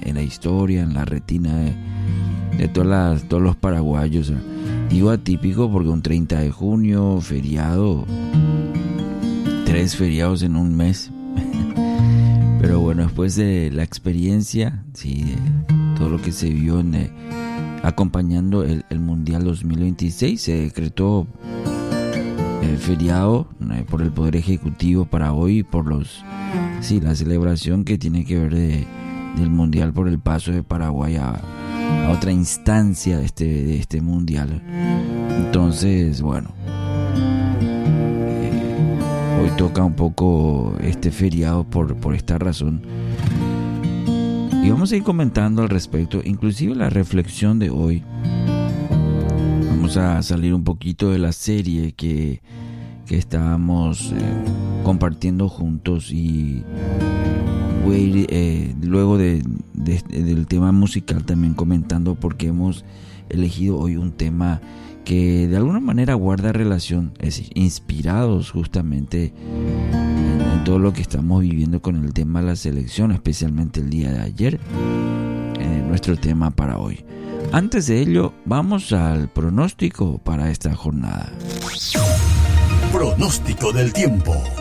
en la historia, en la retina de todos los paraguayos. Digo atípico porque un 30 de junio, feriado, 3 feriados en un mes. Pero bueno, después de la experiencia, sí, de todo lo que se vio acompañando el Mundial 2026, se decretó feriado por el Poder Ejecutivo para hoy, por la celebración que tiene que ver del Mundial, por el paso de Paraguay a otra instancia de este Mundial. Entonces, bueno, hoy toca un poco este feriado por esta razón. Y vamos a ir comentando al respecto, inclusive la reflexión de hoy. Vamos a salir un poquito de la serie que estábamos compartiendo juntos, y voy a ir luego del tema musical también comentando, porque hemos elegido hoy un tema que de alguna manera guarda relación, inspirados justamente en todo lo que estamos viviendo con el tema de la selección, especialmente el día de ayer, nuestro tema para hoy. Antes de ello, vamos al pronóstico para esta jornada. Pronóstico del tiempo.